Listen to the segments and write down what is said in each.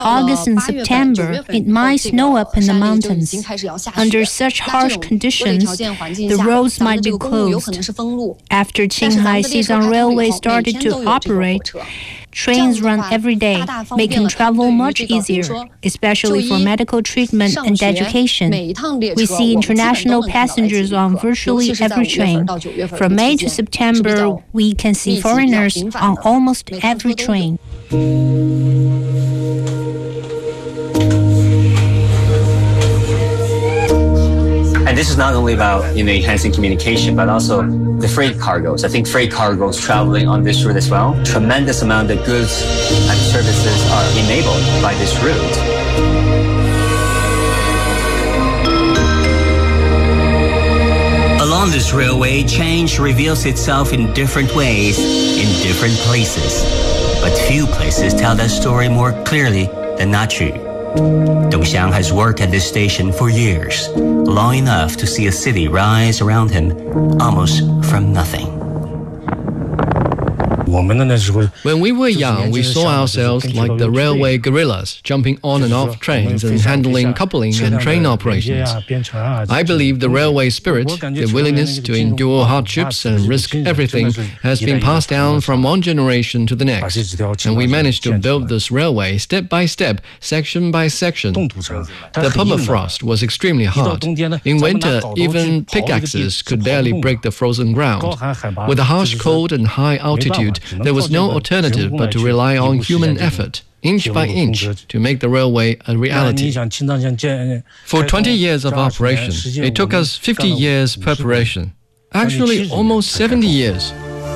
August and September, it might snow up in the mountains. Under such harsh conditions, the roads might be closed. After Qinghai Xizang Railway started to operate, trains run every day, making travel much easier, especially for medical treatment and education. We see international passengers on virtually every train. From May to September, we can see foreigners on almost every train. And this is not only about enhancing communication, but also the freight cargoes. I think freight cargoes traveling on this route as well. Tremendous amount of goods and services are enabled by this route. Along this railway, change reveals itself in different ways, in different places. But few places tell that story more clearly than Nachu. Dongxiang has worked at this station for years, long enough to see a city rise around him almost from nothing. When we were young, we saw ourselves like the railway guerrillas, jumping on and off trains and handling coupling and train operations. I believe the railway spirit, the willingness to endure hardships and risk everything, has been passed down from one generation to the next. And we managed to build this railway step by step, section by section. The permafrost was extremely hard. In winter, even pickaxes could barely break the frozen ground. With the harsh cold and high altitude, there was no alternative but to rely on human effort, inch by inch, to make the railway a reality. For 20 years of operation, it took us 50 years preparation. Actually, almost 70 years.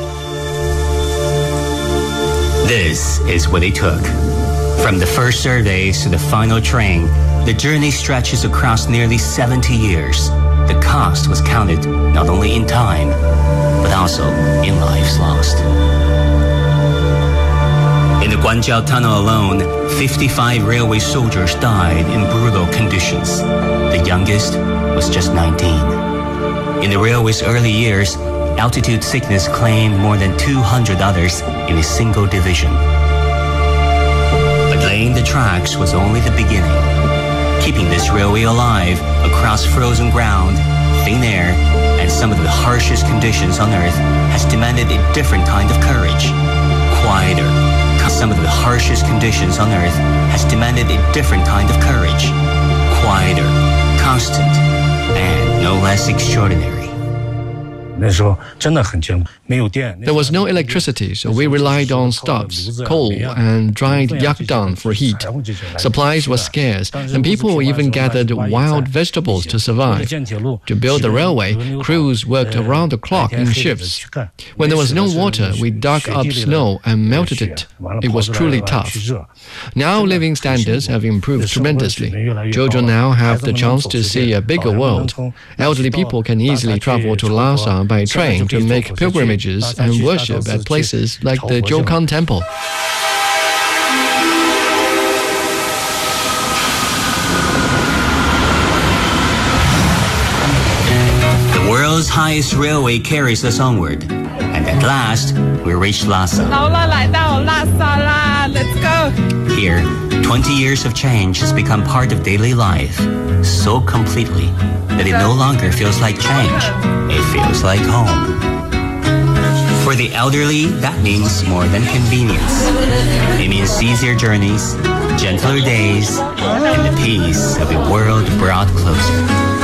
This is what it took. From the first surveys to the final train, the journey stretches across nearly 70 years. The cost was counted not only in time, but also in lives lost. In the Guanjiao Tunnel alone, 55 railway soldiers died in brutal conditions. The youngest was just 19. In the railway's early years, altitude sickness claimed more than 200 others in a single division. But laying the tracks was only the beginning. Keeping this railway alive across frozen ground, thin air, and some of the harshest conditions on Earth has demanded a different kind of courage. Quieter. Some of the harshest conditions on Earth has demanded a different kind of courage. Quieter, constant, and no less extraordinary. There was no electricity, so we relied on stoves, coal, and dried yak dung for heat. Supplies were scarce, and people even gathered wild vegetables to survive. To build the railway, crews worked around the clock in shifts. When there was no water, we dug up snow and melted it. It was truly tough. Now living standards have improved tremendously. Children now have the chance to see a bigger world. Elderly people can easily travel to Lhasa by train to make pilgrimages and worship at places like the Jiukan Temple. The world's highest railway carries us onward, and at last we reach Lhasa. Let's go. Here, 20 years of change has become part of daily life, so completely that it no longer feels like change. It feels like home. For the elderly, that means more than convenience. It means easier journeys, gentler days, and the peace of a world brought closer.